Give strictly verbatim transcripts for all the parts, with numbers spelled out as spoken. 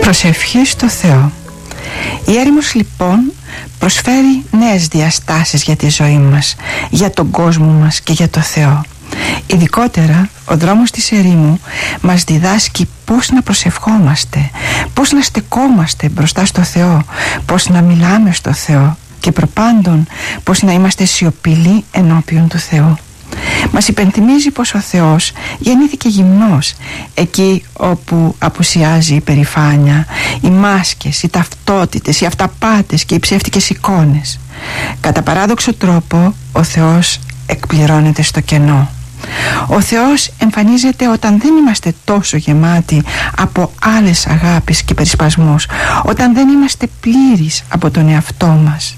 Προσευχή στο Θεό. Η έρημος λοιπόν προσφέρει νέες διαστάσεις για τη ζωή μας, για τον κόσμο μας και για το Θεό. Ειδικότερα ο δρόμος της ερήμου μας διδάσκει πώς να προσευχόμαστε, πώς να στεκόμαστε μπροστά στο Θεό, πώς να μιλάμε στο Θεό και προπάντων πώς να είμαστε σιωπηλοί ενώπιον του Θεού. Μας υπενθυμίζει πως ο Θεός γεννήθηκε γυμνός, εκεί όπου απουσιάζει η περηφάνεια, οι μάσκες, οι ταυτότητες, οι αυταπάτες και οι ψεύτικες εικόνες. Κατά παράδοξο τρόπο ο Θεός εκπληρώνεται στο κενό. Ο Θεός εμφανίζεται όταν δεν είμαστε τόσο γεμάτοι από άλλες αγάπης και περισπασμούς, όταν δεν είμαστε πλήρεις από τον εαυτό μας.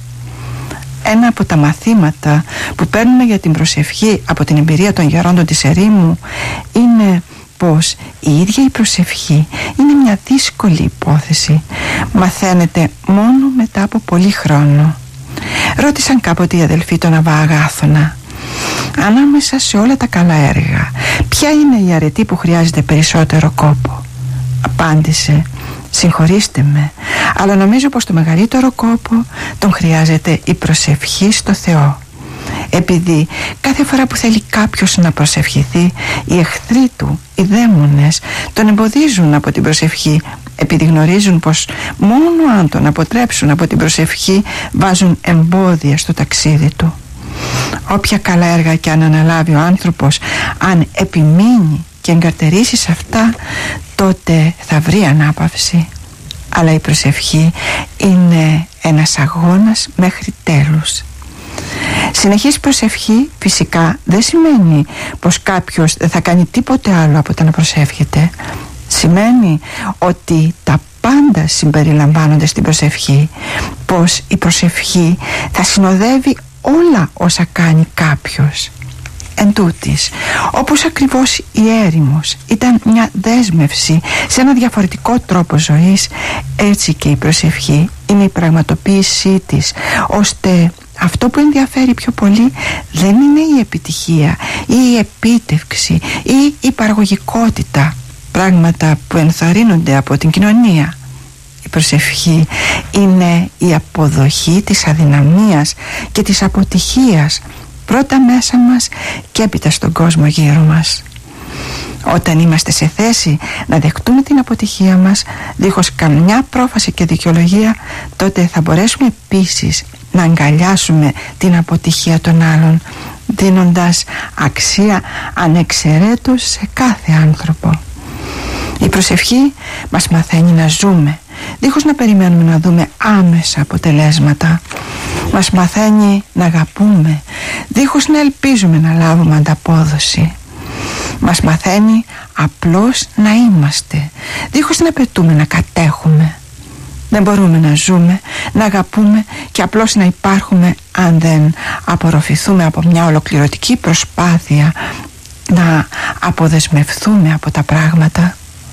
Ένα από τα μαθήματα που παίρνουμε για την προσευχή από την εμπειρία των γερόντων της ερήμου είναι πως η ίδια η προσευχή είναι μια δύσκολη υπόθεση. Μαθαίνεται μόνο μετά από πολύ χρόνο. Ρώτησαν κάποτε οι αδελφοί τον Αββά Αγάθωνα, ανάμεσα σε όλα τα καλά έργα, ποια είναι η αρετή που χρειάζεται περισσότερο κόπο? Απάντησε, συγχωρήστε με, αλλά νομίζω πως το μεγαλύτερο κόπο τον χρειάζεται η προσευχή στο Θεό. Επειδή κάθε φορά που θέλει κάποιος να προσευχηθεί, οι εχθροί του, οι δαίμονες, τον εμποδίζουν από την προσευχή, επειδή γνωρίζουν πως μόνο αν τον αποτρέψουν από την προσευχή βάζουν εμπόδια στο ταξίδι του. Όποια καλά έργα και αν αναλάβει ο άνθρωπος, αν επιμείνει και εγκαρτερήσει σε αυτά, τότε θα βρει ανάπαυση. Αλλά η προσευχή είναι ένας αγώνας μέχρι τέλους. Συνεχής προσευχή φυσικά δεν σημαίνει πως κάποιος δεν θα κάνει τίποτε άλλο από το να προσεύχεται. Σημαίνει ότι τα πάντα συμπεριλαμβάνονται στην προσευχή, πως η προσευχή θα συνοδεύει όλα όσα κάνει κάποιος. Εν τούτης, όπως ακριβώς η έρημος ήταν μια δέσμευση σε ένα διαφορετικό τρόπο ζωής, έτσι και η προσευχή είναι η πραγματοποίησή της, ώστε αυτό που ενδιαφέρει πιο πολύ δεν είναι η επιτυχία ή η επίτευξη ή η παραγωγικότητα, πράγματα που ενθαρρύνονται από την κοινωνία. Η προσευχή είναι η αποδοχή της αδυναμίας και της αποτυχίας, πρώτα μέσα μας και έπειτα στον κόσμο γύρω μας. Όταν είμαστε σε θέση να δεχτούμε την αποτυχία μας δίχως καμιά πρόφαση και δικαιολογία, τότε θα μπορέσουμε επίσης να αγκαλιάσουμε την αποτυχία των άλλων, δίνοντας αξία ανεξαιρέτως σε κάθε άνθρωπο. Η προσευχή μας μαθαίνει να ζούμε, δίχως να περιμένουμε να δούμε άμεσα αποτελέσματα. Μας μαθαίνει να αγαπούμε, δίχως να ελπίζουμε να λάβουμε ανταπόδοση. Μας μαθαίνει απλώς να είμαστε, δίχως να απαιτούμε να κατέχουμε. Δεν μπορούμε να ζούμε, να αγαπούμε και απλώς να υπάρχουμε αν δεν απορροφηθούμε από μια ολοκληρωτική προσπάθεια να αποδεσμευθούμε από τα πράγματα.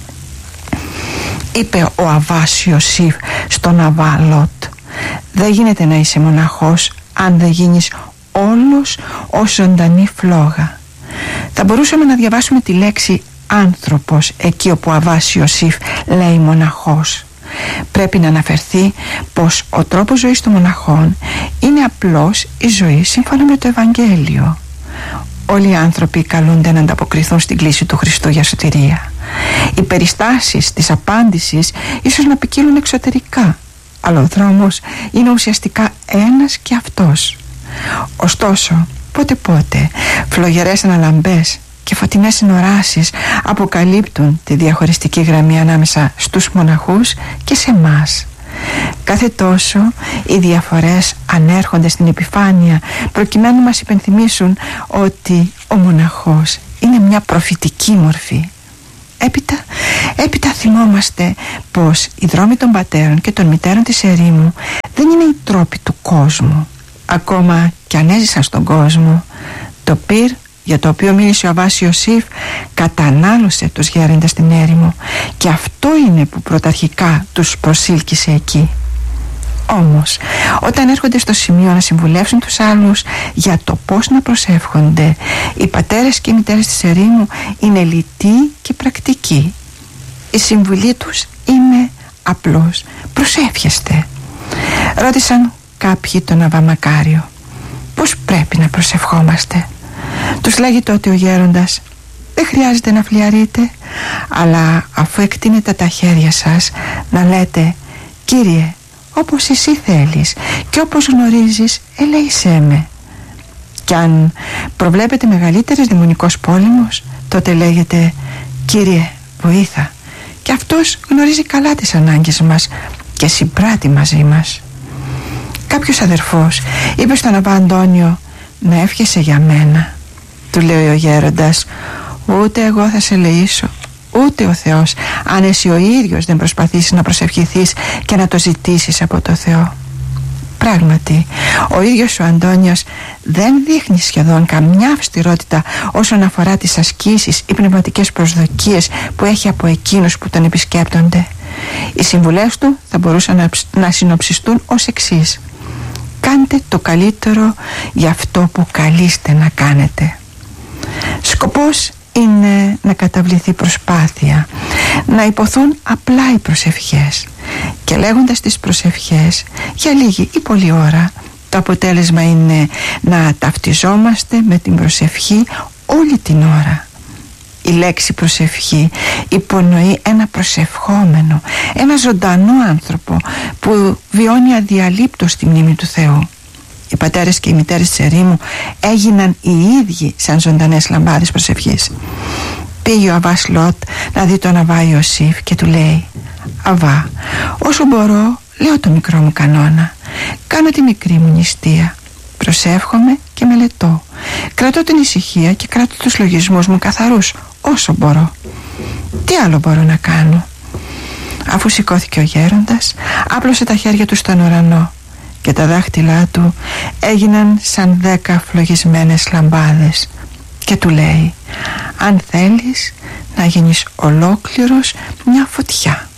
Είπε ο Αββάς Ιωσήφ στον Αββά Λότ, δεν γίνεται να είσαι μοναχός αν δεν γίνεις όλος ως ζωντανή φλόγα. Θα μπορούσαμε να διαβάσουμε τη λέξη άνθρωπος εκεί όπου ο Αββάς Ιωσήφ λέει μοναχός. Πρέπει να αναφερθεί πως ο τρόπος ζωής των μοναχών είναι απλώς η ζωή σύμφωνα με το Ευαγγέλιο. Όλοι οι άνθρωποι καλούνται να ανταποκριθούν στην κλήση του Χριστού για σωτηρία. Οι περιστάσεις της απάντησης ίσως να ποικίλουν εξωτερικά, αλλά ο δρόμος είναι ουσιαστικά ένας και αυτός. Ωστόσο, πότε πότε φλογερές αναλαμπές και φωτεινές συνοράσεις αποκαλύπτουν τη διαχωριστική γραμμή ανάμεσα στους μοναχούς και σε μας. Κάθε τόσο οι διαφορές ανέρχονται στην επιφάνεια προκειμένου να μας υπενθυμίσουν ότι ο μοναχός είναι μια προφητική μορφή. Έπειτα, έπειτα θυμόμαστε πως οι δρόμοι των πατέρων και των μητέρων της ερήμου δεν είναι οι τρόποι του κόσμου. Ακόμα και αν έζησαν στον κόσμο, το πυρ για το οποίο μίλησε ο Αββάς Ιωσήφ κατανάλωσε τους γέροντες στην έρημο και αυτό είναι που πρωταρχικά τους προσήλκησε εκεί. Όμως όταν έρχονται στο σημείο να συμβουλεύσουν τους άλλους για το πώς να προσεύχονται, οι πατέρες και οι μητέρες της ερήμου είναι λιτοί και πρακτικοί. Η συμβουλή τους είναι απλώς προσεύχεστε. Ρώτησαν κάποιοι τον Αββά Μακάριο πώς πρέπει να προσευχόμαστε. Τους λέγει τότε ο γέροντας: δεν χρειάζεται να φλιαρείτε, αλλά αφού εκτείνετε τα χέρια σας να λέτε: Κύριε, όπως εσύ θέλεις και όπως γνωρίζεις, ελέησέ με. Κι αν προβλέπετε μεγαλύτερος δαιμονικός πόλεμος, τότε λέγεται: Κύριε, βοήθα. Και αυτός γνωρίζει καλά τις ανάγκες μας και συμπράττει μαζί μας. Κάποιος αδερφός είπε στον Αββά Αντώνιο: με εύχεσαι για μένα. Του λέει ο γέροντας: ούτε εγώ θα σε ελεήσω, ούτε ο Θεός, αν εσύ ο ίδιος δεν προσπαθήσεις να προσευχηθείς και να το ζητήσεις από το Θεό. Πράγματι, ο ίδιος ο Αντώνιος δεν δείχνει σχεδόν καμιά αυστηρότητα όσον αφορά τις ασκήσεις ή πνευματικές προσδοκίες που έχει από εκείνους που τον επισκέπτονται. Οι συμβουλές του θα μπορούσαν να, να συνοψιστούν ως εξής: κάντε το καλύτερο για αυτό που καλείστε να κάνετε. Σκοπός είναι να καταβληθεί προσπάθεια, να υποθούν απλά οι προσευχές, και λέγοντας τις προσευχές για λίγη ή πολλή ώρα, το αποτέλεσμα είναι να ταυτιζόμαστε με την προσευχή όλη την ώρα. Η λέξη προσευχή υπονοεί ένα προσευχόμενο, ένα ζωντανό άνθρωπο που βιώνει αδιαλείπτως τη μνήμη του Θεού. Οι πατέρες και οι μητέρες της ερήμου έγιναν οι ίδιοι σαν ζωντανές λαμπάδες προσευχής. Πήγε ο Αββάς Λότ να δει τον Αββά Ιωσήφ και του λέει: Αββά, όσο μπορώ λέω το μικρό μου κανόνα, κάνω τη μικρή μου νηστεία, προσεύχομαι και μελετώ, κρατώ την ησυχία και κρατώ τους λογισμούς μου καθαρούς όσο μπορώ. Τι άλλο μπορώ να κάνω? Αφού σηκώθηκε ο γέροντας, άπλωσε τα χέρια του στον ουρανό και τα δάχτυλά του έγιναν σαν δέκα φλογισμένες λαμπάδες και του λέει: αν θέλεις να γίνεις ολόκληρος μια φωτιά.